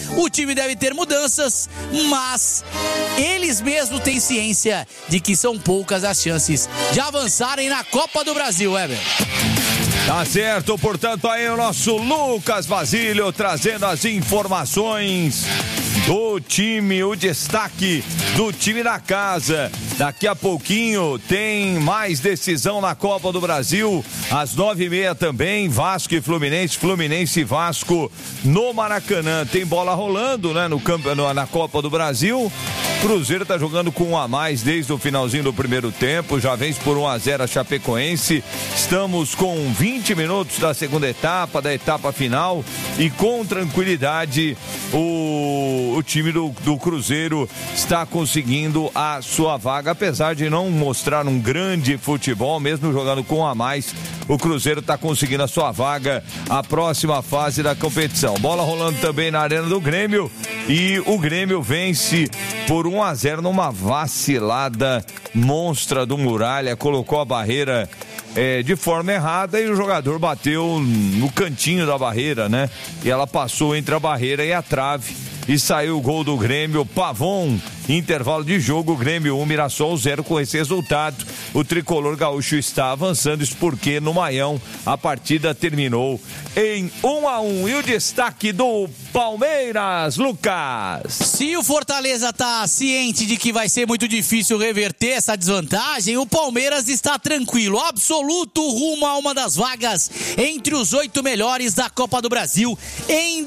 o time deve ter mudanças, mas eles mesmos têm ciência de que são poucas as chances de avançarem na Copa do Brasil, Weber. Tá certo, portanto aí o nosso Lucas Basílio trazendo as informações do time, o destaque do time da casa. Daqui a pouquinho tem mais decisão na Copa do Brasil, às 9h30 também, Vasco e Fluminense, Fluminense e Vasco no Maracanã. Tem bola rolando, né, na Copa do Brasil. Cruzeiro tá jogando com 1 a mais desde o finalzinho do primeiro tempo, já vence por 1-0 a Chapecoense. Estamos com 20 minutos da segunda etapa, da etapa final, e com tranquilidade o time do Cruzeiro está conseguindo a sua vaga, apesar de não mostrar um grande futebol, mesmo jogando com 1 a mais, o Cruzeiro está conseguindo a sua vaga, a próxima fase da competição. Bola rolando também na Arena do Grêmio, e o Grêmio vence por 1-0 numa vacilada monstra do Muralha, colocou a barreira de forma errada e o jogador bateu no cantinho da barreira, né? E ela passou entre a barreira e a trave e saiu o gol do Grêmio. Pavon, intervalo de jogo, Grêmio 1, Mirassol 0. Com esse resultado, o tricolor gaúcho está avançando, isso porque no Maião a partida terminou em 1-1. E o destaque do Palmeiras, Lucas. Se o Fortaleza tá ciente de que vai ser muito difícil reverter essa desvantagem, o Palmeiras está tranquilo, absoluto rumo a uma das vagas entre os 8 melhores da Copa do Brasil em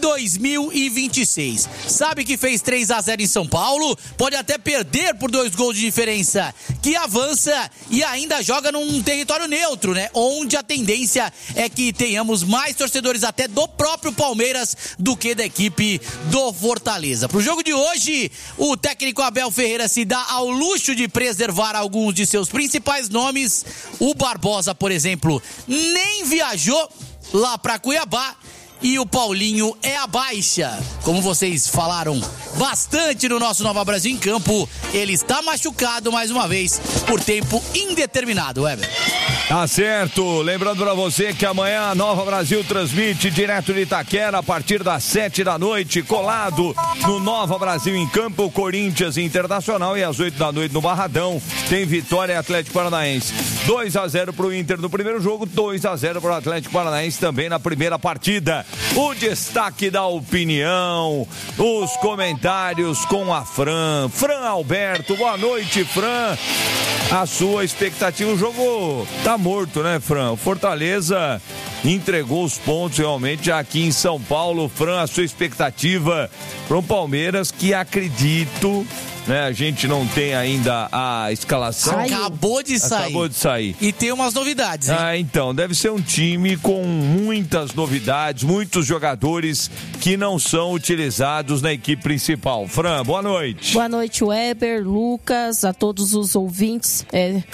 2026. Sabe que fez 3-0 em São Paulo, pode até perder por 2 gols de diferença, que avança e ainda joga num território neutro, né? Onde a tendência é que tenhamos mais torcedores até do próprio Palmeiras do que da equipe do Fortaleza. Pro jogo de hoje, o técnico Abel Ferreira se dá ao luxo de preservar alguns de seus principais nomes. O Barbosa, por exemplo, nem viajou lá para Cuiabá. E o Paulinho é a baixa. Como vocês falaram bastante no nosso Nova Brasil em Campo, ele está machucado mais uma vez por tempo indeterminado, Weber. Tá certo. Lembrando pra você que amanhã a Nova Brasil transmite direto de Itaquera a partir das 7h, colado no Nova Brasil em Campo, Corinthians Internacional, e às 8h no Barradão tem Vitória e Atlético Paranaense. 2-0 pro Inter no primeiro jogo, 2-0 pro Atlético Paranaense também na primeira partida. O destaque da opinião, os comentários com a Fran Alberto. Boa noite, Fran. A sua expectativa, o jogo tá morto, né, Fran? O Fortaleza entregou os pontos realmente aqui em São Paulo. Fran, a sua expectativa para o Palmeiras, que acredito, né, a gente não tem ainda a escalação. Acabou de sair. E tem umas novidades, hein? Então, deve ser um time com muitas novidades, muitos jogadores que não são utilizados na equipe principal. Fran, boa noite. Boa noite, Weber, Lucas, a todos os ouvintes.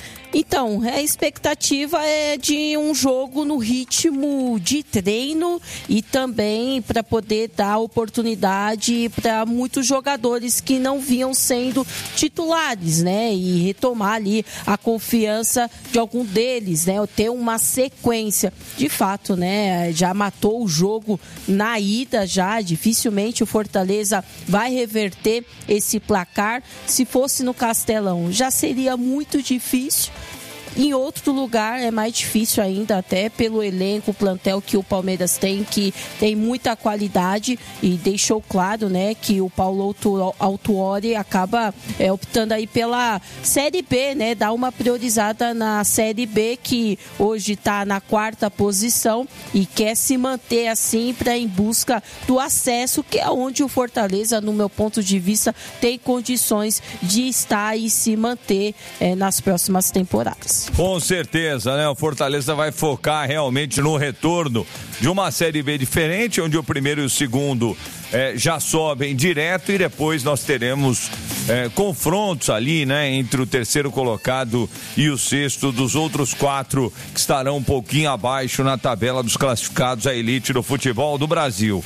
Então, a expectativa é de um jogo no ritmo de treino e também para poder dar oportunidade para muitos jogadores que não vinham sendo titulares, né? E retomar ali a confiança de algum deles, né? Ter uma sequência. De fato, né? Já matou o jogo na ida, já. Dificilmente o Fortaleza vai reverter esse placar. Se fosse no Castelão, já seria muito difícil. Em outro lugar é mais difícil ainda, até pelo elenco, o plantel que o Palmeiras tem, que tem muita qualidade, e deixou claro, né, que o Paulo Autuori acaba optando aí pela Série B, né, dá uma priorizada na Série B, que hoje está na 4ª posição e quer se manter assim para em busca do acesso, que é onde o Fortaleza, no meu ponto de vista, tem condições de estar e se manter nas próximas temporadas. Com certeza, né? O Fortaleza vai focar realmente no retorno de uma Série B diferente, onde o primeiro e o segundo já sobem direto, e depois nós teremos confrontos ali, né? Entre o terceiro colocado e o sexto, dos outros 4 que estarão um pouquinho abaixo na tabela dos classificados à elite do futebol do Brasil.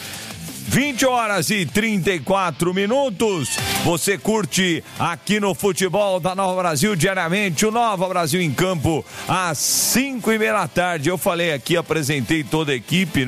20h34. Você curte aqui no Futebol da Nova Brasil diariamente, o Nova Brasil em Campo, às 5h30 da tarde. Eu falei aqui, apresentei toda a equipe, né?